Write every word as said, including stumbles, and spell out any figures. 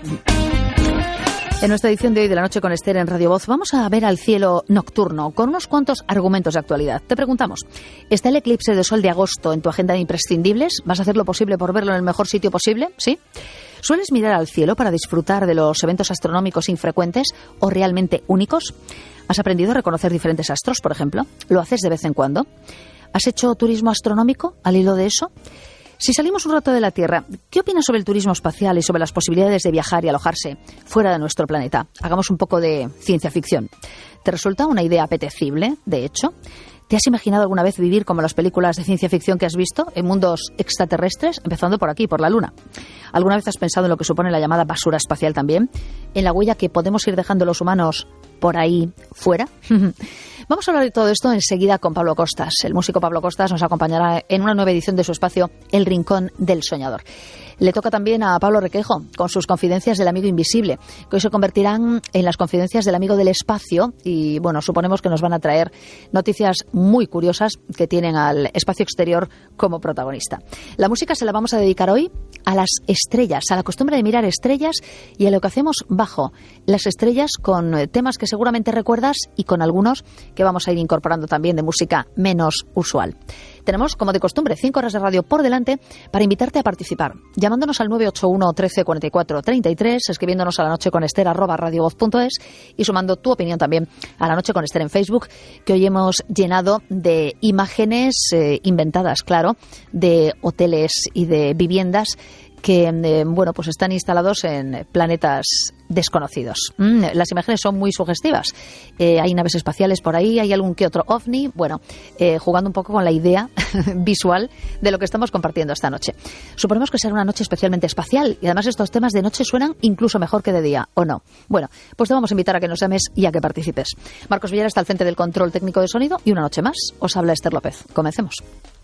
En nuestra edición de hoy de La Noche con Esther en Radio Voz vamos a ver al cielo nocturno con unos cuantos argumentos de actualidad. Te preguntamos, ¿está el eclipse de sol de agosto en tu agenda de imprescindibles? ¿Vas a hacer lo posible por verlo en el mejor sitio posible? ¿Sí? ¿Sueles mirar al cielo para disfrutar de los eventos astronómicos infrecuentes o realmente únicos? ¿Has aprendido a reconocer diferentes astros, por ejemplo? ¿Lo haces de vez en cuando? ¿Has hecho turismo astronómico al hilo de eso? Si salimos un rato de la Tierra, ¿qué opinas sobre el turismo espacial y sobre las posibilidades de viajar y alojarse fuera de nuestro planeta? Hagamos un poco de ciencia ficción. ¿Te resulta una idea apetecible, de hecho? ¿Te has imaginado alguna vez vivir como las películas de ciencia ficción que has visto, en mundos extraterrestres, empezando por aquí, por la Luna? ¿Alguna vez has pensado en lo que supone la llamada basura espacial también? ¿En la huella que podemos ir dejando los humanos por ahí fuera? Vamos a hablar de todo esto enseguida con Pablo Costas. El músico Pablo Costas nos acompañará en una nueva edición de su espacio El Rincón del Soñador. Le toca también a Pablo Requeijo con sus confidencias del amigo invisible, que hoy se convertirán en las confidencias del amigo del espacio y, bueno, suponemos que nos van a traer noticias muy curiosas que tienen al espacio exterior como protagonista. La música se la vamos a dedicar hoy a las estrellas, a la costumbre de mirar estrellas y a lo que hacemos bajo las estrellas con temas que seguramente recuerdas y con algunos que vamos a ir incorporando también de música menos usual. Tenemos, como de costumbre, cinco horas de radio por delante para invitarte a participar, llamándonos al nueve ocho uno, trece, cuarenta y cuatro, treinta y tres, escribiéndonos a la noche con Esther arroba radiovoz punto es y sumando tu opinión también a La Noche con Esther en Facebook, que hoy hemos llenado de imágenes eh, inventadas, claro, de hoteles y de viviendas que, eh, bueno, pues están instalados en planetas desconocidos. Mm, las imágenes son muy sugestivas. Eh, hay naves espaciales por ahí, hay algún que otro ovni. Bueno, eh, jugando un poco con la idea visual de lo que estamos compartiendo esta noche. Suponemos que será una noche especialmente espacial y además estos temas de noche suenan incluso mejor que de día, ¿o no? Bueno, pues te vamos a invitar a que nos llames y a que participes. Marcos Villar está al frente del control técnico de sonido y una noche más os habla Esther López. Comencemos.